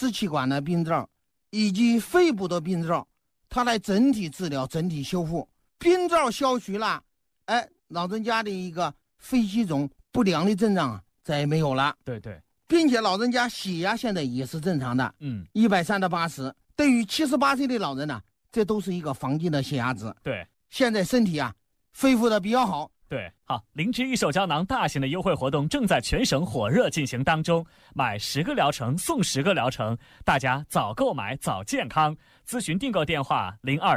支气管的病症以及肺部的病症，它来整体治疗、整体修复。病灶消除了，老人家的一个肺气肿不良的症状再也没有了。 对对， 并且老人家血压现在也是正常的，130到80。对于78岁的老人呢，这都是一个房间的血压值。 对， 现在身体恢复的比较好。 对，好，灵芝益寿胶囊大型的优惠活动正在全省火热进行当中，买10个疗程送10个疗程，大家早购买早健康。咨询订购电话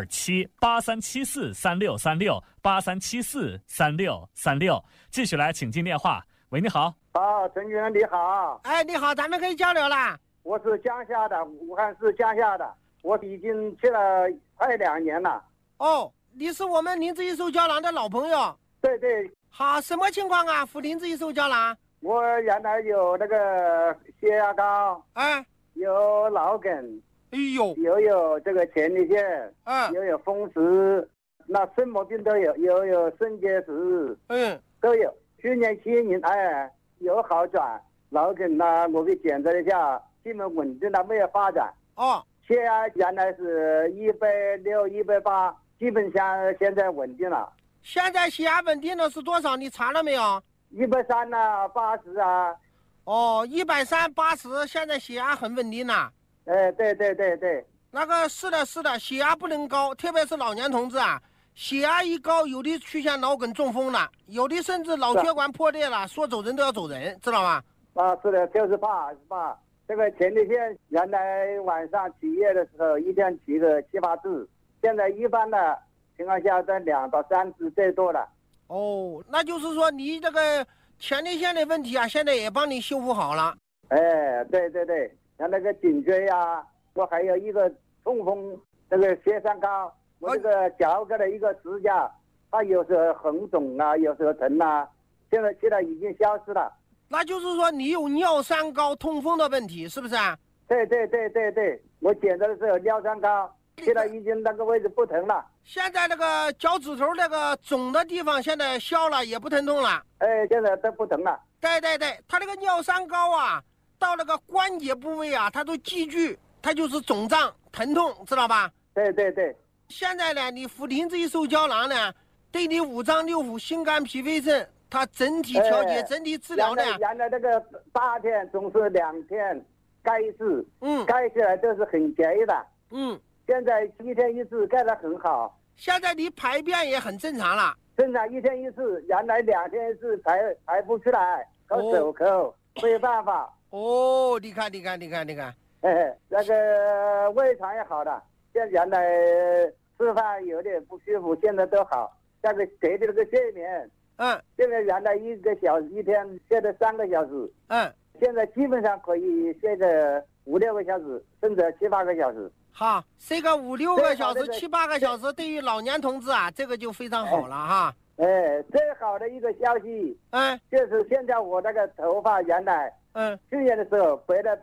027-8374-3636，8374-3636。继续来请进电话。喂，你好。 陈军你好。 你好，咱们可以交流了。 我是江夏的，武汉市江夏的，我已经去了快2年了。 哦，你是我们灵芝益寿胶囊的老朋友。 对对。 好，什么情况服灵芝益寿胶囊？ 我原来有那个血压高，有脑梗，又有这个前列腺，又有风湿，那什么病都有，又有肾结石，都有。去年7年有好转，脑梗呢我给检查了一下，基本稳定了，没有发展。血压原来是160、180，基本上现在稳定了。 现在血压稳定的是多少？你查了没有 ？130啊，80啊。 130、80，现在血压很稳定了。 对。 那个是的，血压不能高，特别是老年同志血压一高，有的出现脑梗、中风了，有的甚至脑血管破裂了，说走人都要走人，知道吗？ 是的，就是怕这个前列腺，原来晚上起夜的时候一天起个7、8次，现在一般的情况下在2到3次最多了。 那就是说你这个前列腺的问题现在也帮你修复好了。 对，像那个颈椎我还有一个痛风，这个血三高，我这个脚跟的一个指甲，它有时候红肿有时候疼现在已经消失了。 那就是说你有尿酸高、痛风的问题，是不是对，我检查的时候尿酸高，现在已经那个位置不疼了。 现在那个脚趾头那个肿的地方现在消了，也不疼痛了。 现在都不疼了。 对，他那个尿酸高到那个关节部位它都积聚，它就是肿胀疼痛，知道吧？ 对。 现在呢，你服灵芝益寿胶囊呢，对你5脏6腑、心肝脾肺肾，它整体调节、整体治疗呢。 原来那个8天总是2天盖一次，盖起来都是很结的，现在1天1次盖得很好。 现在你排便也很正常了。 正常1天1次，原来2天1次排不出来，靠手口，没有办法。 你看。 那个胃肠也好了，原来吃饭有点不舒服，现在都好。那个给的那个睡眠，现在原来1个小时一天睡了3个小时，现在基本上可以睡个5、6个小时，甚至7、8个小时。 好，睡个5、6个小时、7、8个小时，对于老年同志这个就非常好了最好的一个消息，就是现在我那个头发原来，去年的时候白了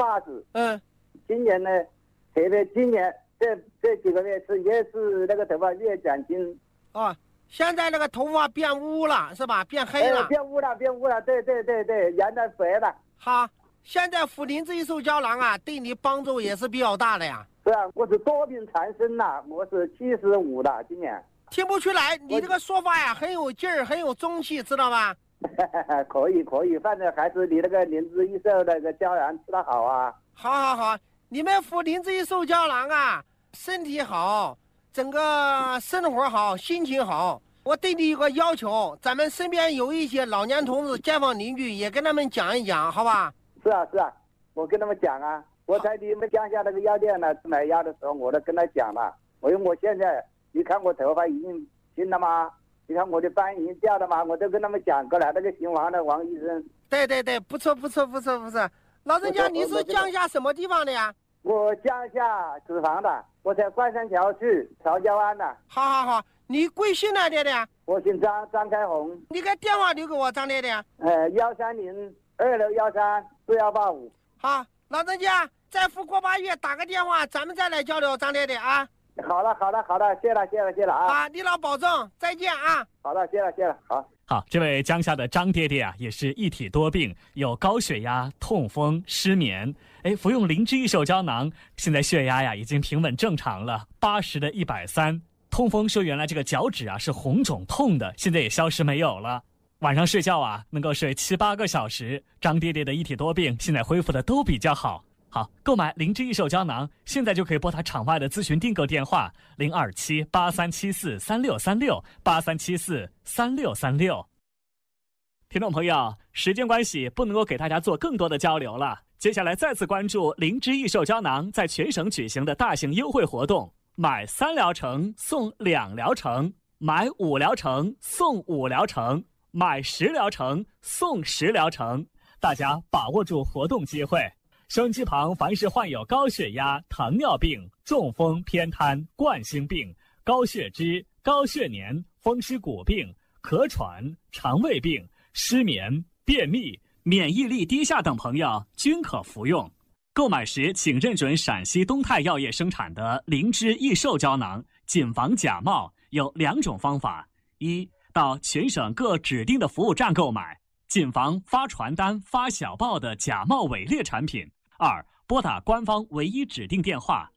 80%，今年呢，特别今年这几个月也是那个头发越长轻。 现在那个头发变乌了是吧？变黑了。 变乌了，对，原来白了。 好，现在服灵芝益寿胶囊对你帮助也是比较大的呀。 是我是多病缠身我是75了，今年。 听不出来，你这个说法很有劲儿，很有中气，知道吧？ 可以，反正还是你那个灵芝益寿那个胶囊吃得好好，你们服灵芝益寿胶囊身体好，整个生活好，心情好。我对你有个要求，咱们身边有一些老年同志、街坊邻居，也跟他们讲一讲，好吧？ 是啊，我跟他们讲我在你们江夏那个药店买药的时候，我都跟他讲了。因为我现在，你看我头发已经青了吗？你看我的斑已经掉了吗？我都跟他们讲过了。那个姓王的王医生。 对，不错。老人家，你是江夏什么地方的呀？ 我江夏脂肪的，我在关山桥区曹家湾的。 好，你贵姓来的呀？ 我姓张开红。 你个电话留给我，张爹的。 130-2613-4185。 好，老人家再服过8月打个电话，咱们再来交流，张爹的好了，谢了好，你老保重，再见好了，谢了，好。 好，这位江夏的张爹爹啊，也是一体多病，有高血压、痛风、失眠。服用灵芝益寿胶囊，现在血压呀已经平稳正常了，80的130。痛风说原来这个脚趾啊是红肿痛的，现在也消失没有了。晚上睡觉啊能够睡7、8个小时。张爹爹的一体多病现在恢复的都比较好。好，购买灵芝益寿胶囊，现在就可以拨打场外的咨询订购电话027-8374-3636，8374-3636。听众朋友，时间关系不能够给大家做更多的交流了，接下来再次关注灵芝益寿胶囊在全省举行的大型优惠活动，买3疗程送2疗程，买5疗程送5疗程，买10疗程送10疗程，大家把握住活动机会。收音机旁凡是患有高血压、糖尿病、中风、偏瘫、冠心病、高血脂、高血粘、风湿骨病、咳喘、肠胃病、失眠、便秘、免疫力低下等朋友均可服用。购买时请认准陕西东泰药业生产的灵芝益寿胶囊，谨防假冒。有2种方法：一，到全省各指定的服务站购买，谨防发传单、发小报的假冒伪劣产品；二，拨打官方唯一指定电话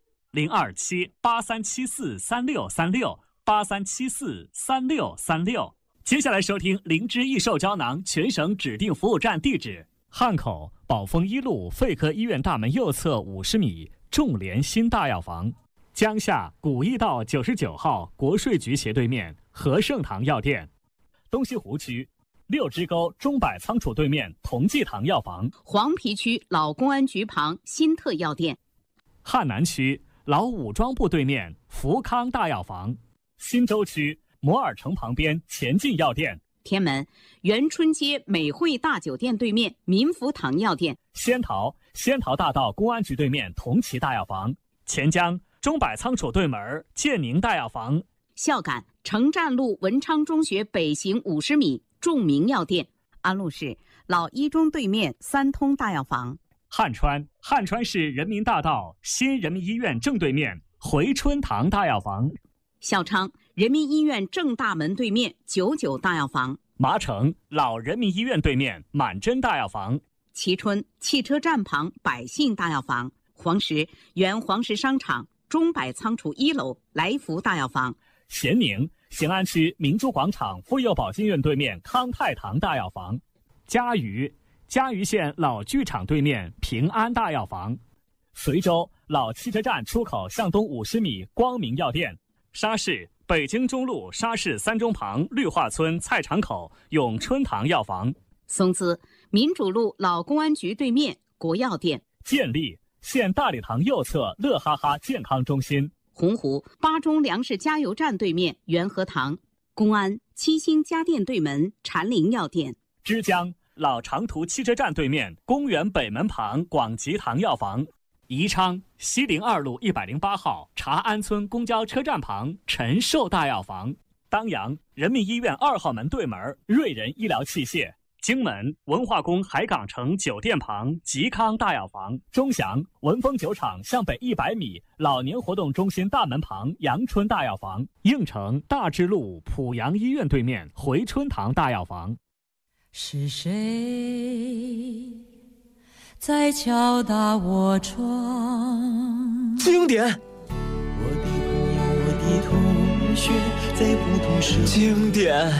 027-8374-3636，8374-3636。接下来收听灵芝益寿胶囊全省指定服务站地址：汉口宝丰1路肺科医院大门右侧50米众联新大药房，江夏古驿道99号国税局斜对面和盛堂药店，东西湖区6支沟钟柏仓储对面同济堂药房， 黄陂区老公安局旁新特药店， 汉南区老武装部对面福康大药房，新洲区摩尔城旁边前进药店， 天门元春街美汇大酒店对面民福堂药店， 仙桃大道公安局对面同齐大药房，钱江钟柏仓储对门建宁大药房， 孝感城站路文昌中学北行50米众明药店，安陆市老一中对面三通大药房， 汉川市人民大道新人民医院正对面回春堂大药房， 孝昌人民医院正大门对面99大药房， 麻城老人民医院对面满珍大药房， 蕲春汽车站旁百信大药房，黄石原黄石商场钟柏仓储1楼来福大药房， 咸宁咸安区明珠广场妇幼保健院对面康泰堂大药房，嘉鱼县老剧场对面平安大药房，随州老汽车站出口向东50米光明药店，沙市北京中路沙市3中旁绿化村菜场口永春堂药房， 松滋民主路老公安局对面国药店， 建立县大礼堂右侧乐哈哈健康中心， 洪湖8中粮食加油站对面元和堂，公安7星家电对门禅林药店， 枝江老长途汽车站对面公园北门旁广吉堂药房，宜昌西陵2路108号茶安村公交车站旁陈寿大药房，当阳人民医院2号门对门瑞仁医疗器械，荆门文化宫海港城酒店旁吉康大药房，钟祥文峰酒厂向北100米老年活动中心大门旁阳春大药房，应城大智路濮阳医院对面回春堂大药房。 是谁在敲打我窗？ 经典。 我的朋友，我的同学，在不同时经典。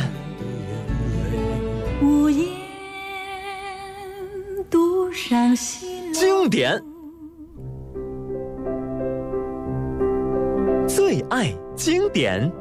无言独上西楼。 经典。最爱经典。